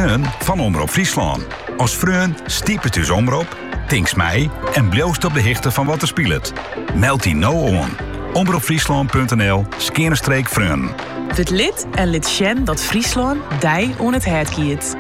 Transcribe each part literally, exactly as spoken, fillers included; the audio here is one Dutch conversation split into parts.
Freun van Omroep Friesland. Als Freun stiepet uw omroep, tinks mij en bloost op de hichte van wat er speelt. Meld die nou aan. omroepfriesland.nl skeerstreek Freun. Het lid en lid Sjen dat Friesland dij on het hert kiet.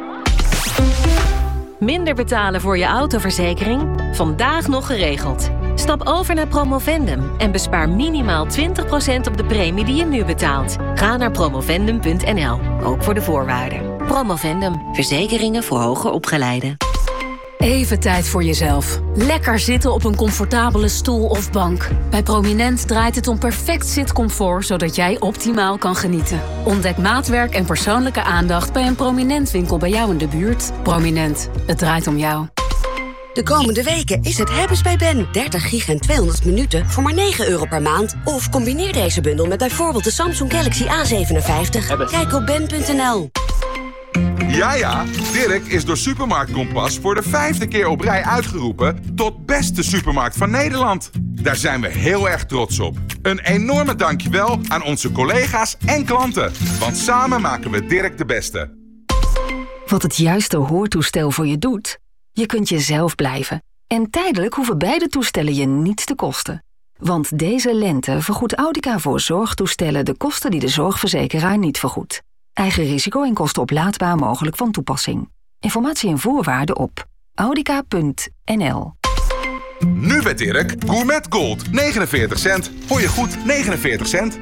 Minder betalen voor je autoverzekering? Vandaag nog geregeld. Stap over naar Promovendum en bespaar minimaal twintig procent op de premie die je nu betaalt. Ga naar promovendum punt n l, ook voor de voorwaarden. Promovendum, verzekeringen voor hoger opgeleiden. Even tijd voor jezelf. Lekker zitten op een comfortabele stoel of bank. Bij Prominent draait het om perfect zitcomfort, zodat jij optimaal kan genieten. Ontdek maatwerk en persoonlijke aandacht bij een Prominent winkel bij jou in de buurt. Prominent, het draait om jou. De komende weken is het hebben's bij Ben. dertig gig en tweehonderd minuten voor maar negen euro per maand. Of combineer deze bundel met bijvoorbeeld de Samsung Galaxy A zevenenvijftig. Kijk op ben punt n l. Ja, ja, Dirk is door Supermarkt Kompas voor de vijfde keer op rij uitgeroepen tot beste supermarkt van Nederland. Daar zijn we heel erg trots op. Een enorme dankjewel aan onze collega's en klanten. Want samen maken we Dirk de beste. Wat het juiste hoortoestel voor je doet? Je kunt jezelf blijven. En tijdelijk hoeven beide toestellen je niets te kosten. Want deze lente vergoedt Audica voor zorgtoestellen de kosten die de zorgverzekeraar niet vergoedt. Eigen risico en kosten oplaadbaar mogelijk van toepassing. Informatie en voorwaarden op audica punt n l. Nu bij Dirk, Gourmet Gold, negenenveertig cent. Hoor je goed, negenenveertig cent.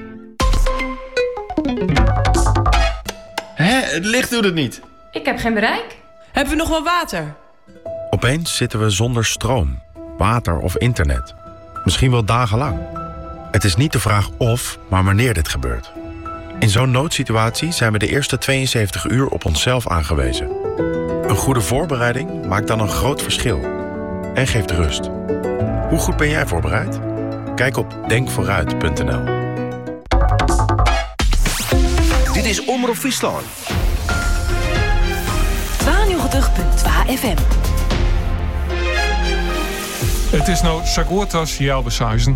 Hé, het licht doet het niet. Ik heb geen bereik. Hebben we nog wel water? Opeens zitten we zonder stroom, water of internet. Misschien wel dagenlang. Het is niet de vraag of, maar wanneer dit gebeurt. In zo'n noodsituatie zijn we de eerste tweeënzeventig uur op onszelf aangewezen. Een goede voorbereiding maakt dan een groot verschil. En geeft rust. Hoe goed ben jij voorbereid? Kijk op denk vooruit punt n l. Dit is Omroep Friesland. tweeënnegentig punt twee F M. Het is nou Sagoortas Jalbesuizen.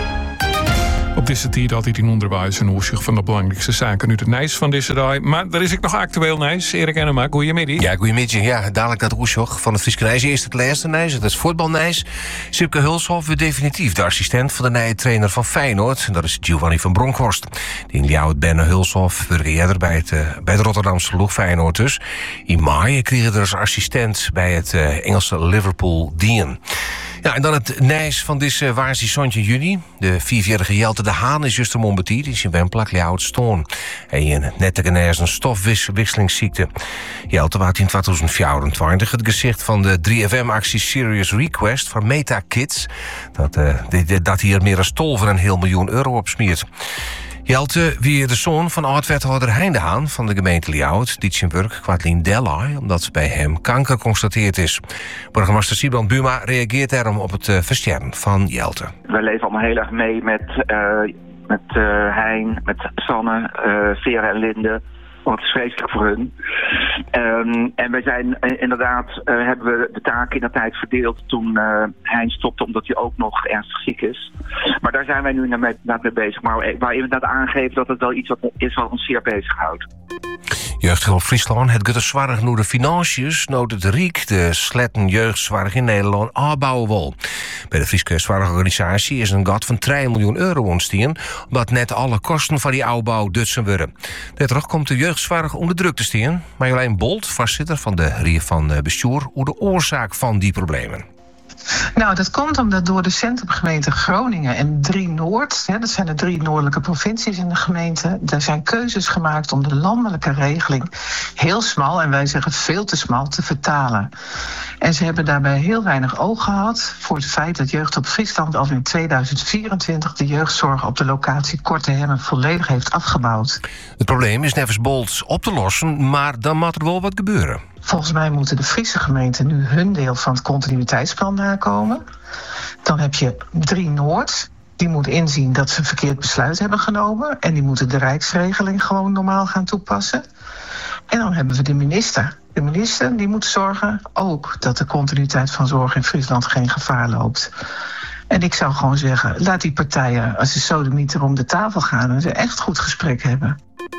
Op deze tijd had hij in onderwijs een overzicht van de belangrijkste zaken uit het Nijs van deze dag. Maar daar is ik nog actueel Nijs. Erik Enema, goeiemiddag. Ja, goeiemiddag. Ja, dadelijk dat oorzicht van het Frieske Nijs. Eerst het laatste Nijs, het is voetbalnijs. Sipke Hulshoff wordt definitief de assistent van de nieuwe trainer van Feyenoord. Dat is Giovanni van Bronckhorst. Die jou het Benne Hulshoff eerder bij het, uh, bij het Rotterdamse ploeg Feyenoord dus. In maai kreeg hij er als assistent bij het uh, Engelse Liverpool Dien. Ja, en dan het Nijs van deze waarsje zondje juni. De vierjarige Jelte de Haan is juist een mombetier. Die is in Wemplak, Ljouwt Stoorn. En je net een stofwisselingsziekte. Jelte was in tweeduizend vierentwintig het gezicht van de drie F M-actie Serious Request van Meta Kids. Dat, uh, dat hier meer dan tol van een heel miljoen euro opsmiert. Jelte wie de zoon van oud-wethouder Hein de Haan van de gemeente Ljouwt, die zijn werk Kwartlien Delay, omdat bij hem kanker constateerd is. Burgemeester Siebrand Buma reageert daarom op het uh, versterren van Jelte. Wij leven allemaal heel erg mee met, uh, met uh, Hein, met Sanne, uh, Vera en Linde. Want het is vreselijk voor hun. Um, en wij zijn uh, inderdaad, uh, hebben we de taken in de tijd verdeeld toen uh, Hein stopte, omdat hij ook nog ernstig ziek is. Maar daar zijn wij nu naar mee, naar mee bezig. Maar waar inderdaad aangeeft dat het wel iets wat is wat ons zeer bezighoudt. Jeugdhulp Friesland, het gutte zwaar genoeg de financiën, nood het Riek, de sletten jeugdzwaar in Nederland, aanbouwen wil. Bij de Friese Zwaarorganisatie is een gat van drie miljoen euro ontstaan, omdat net alle kosten van die aanbouw dutsen worden. Daardoor komt de jeugdzwaar onder druk te staan. Marjolein Bolt, voorzitter van de Rier van Bestuur, hoe de oorzaak van die problemen. Nou, dat komt omdat door de centrumgemeente Groningen en drie Noord, hè, dat zijn de drie noordelijke provincies in de gemeente, er zijn keuzes gemaakt om de landelijke regeling heel smal, en wij zeggen veel te smal, te vertalen. En ze hebben daarbij heel weinig oog gehad voor het feit dat Jeugdhulp Friesland al in tweeduizend vierentwintig de jeugdzorg op de locatie Korte Hemmen volledig heeft afgebouwd. Het probleem is nevens Bolt op te lossen, maar dan moet er wel wat gebeuren. Volgens mij moeten de Friese gemeenten nu hun deel van het continuïteitsplan nakomen. Dan heb je drie Noord. Die moet inzien dat ze een verkeerd besluit hebben genomen. En die moeten de Rijksregeling gewoon normaal gaan toepassen. En dan hebben we de minister. De minister die moet zorgen ook dat de continuïteit van zorg in Friesland geen gevaar loopt. En ik zou gewoon zeggen, laat die partijen als ze sodemieter om de tafel gaan en ze echt goed gesprek hebben.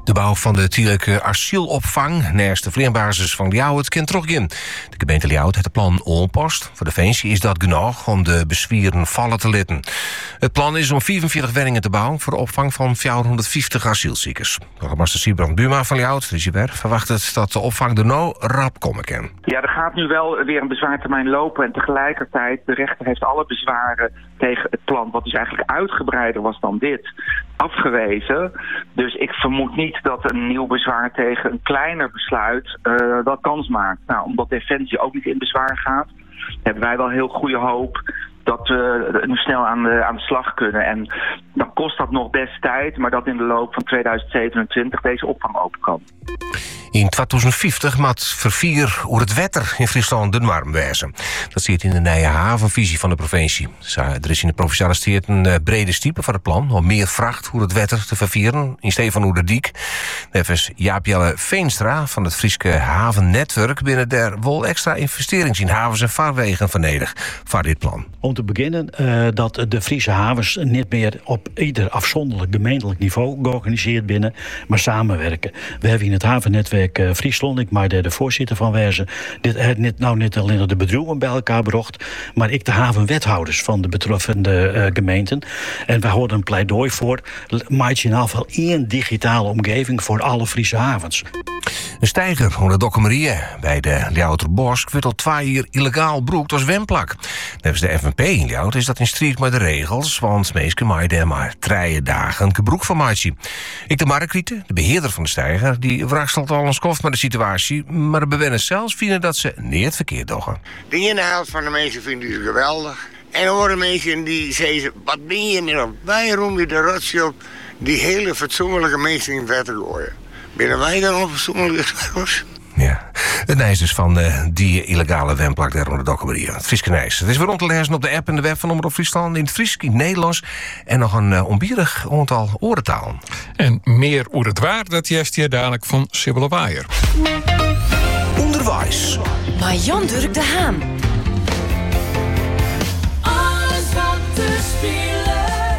De bouw van de tijdelijke asielopvang naast de vleerbasis van Ljouwert kent terug in. De gemeente Ljouwert heeft het plan onpost. Voor Defensie is dat genoeg om de bezwieren vallen te letten. Het plan is om vierenveertig woningen te bouwen voor de opvang van vierhonderdvijftig asielziekers. Burgemeester Siebrand Buma van Ljouwert, Rigiver, verwacht het dat de opvang er nou rap komen kan. Ja, er gaat nu wel weer een bezwaartermijn lopen en tegelijkertijd de rechter heeft alle bezwaren tegen het plan, wat dus eigenlijk uitgebreider was dan dit, afgewezen. Dus ik vermoed niet dat een nieuw bezwaar tegen een kleiner besluit uh, dat kans maakt. Nou, omdat Defensie ook niet in bezwaar gaat, hebben wij wel heel goede hoop dat we nu snel aan de, aan de slag kunnen. En dan kost dat nog best tijd, maar dat in de loop van tweeduizend zevenentwintig deze opvang open kan. In tweeduizend vijftig moet vervier over het wetter in Friesland den warm wezen. Dat zit in de nieuwe havenvisie van de provincie. Er is in de provinciale steert een brede stiepe van het plan om meer vracht over het wetter te vervieren in Stefan Oederdiek. Nevens Jaap-Jelle Veenstra van het Frieske Havennetwerk binnen der wel extra investerings in havens en vaarwegen vernedig voor dit plan. Om te beginnen uh, dat de Friese havens niet meer op ieder afzonderlijk gemeentelijk niveau georganiseerd binnen, maar samenwerken. We hebben in het havennetwerk uh, Friesland, ik maar de, de voorzitter van wezen, dit heeft niet, nou niet alleen de bedrijven bij elkaar gebracht, maar ik de havenwethouders van de betreffende uh, gemeenten. En we houden een pleidooi voor, maak je in ieder geval één digitale omgeving voor alle Friese havens. Een steiger onder de Dokkumerieën bij de Ljouwerterbosch wordt al twee jaar illegaal broekt als wemplak. Nevens de F N P in Ljouwert is dat in strijd met de regels, want meesten maaien er maar drie dagen gebroek van maaien. Ik de Mark Rieten, de beheerder van de steiger, die wrakstelt al ons koft met de situatie, maar de bewoners zelfs vinden dat ze niet verkeerd doggen. De ene helft van de mensen vinden het geweldig. En er worden mensen die zeggen, wat ben je meer op? Waarom je de rotje op die hele fatsoenlijke mensen in het water gooien? Binnen wij dan onfatsoenlijk? Ja, het nijs dus van uh, die illegale wemplak daar onder de Dokkumerieën. Het Frieske nijs. Het is weer rond te lezen op de app en de web van Omroep Friesland in het Fries, in het Nederlands en nog een uh, onbierig aantal orentalen. En meer oer het waar, dat juist hier dadelijk van Sibylle Waaier. Onderwijs. Maar Jan Durk de Haan. Alles wat te spelen.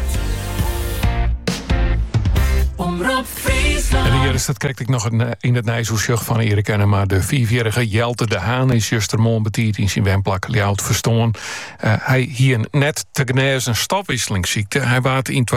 Omroep Friesland. En hier is dat krijg ik nog een, in het Nijshoesjug van Erik en maar de vierjarige Jelte de Haan is justermon betiert in zijn wemplak Ljouwert verstoorn. Uh, hij hier net te genezen een stofwisselingsziekte. Hij waart in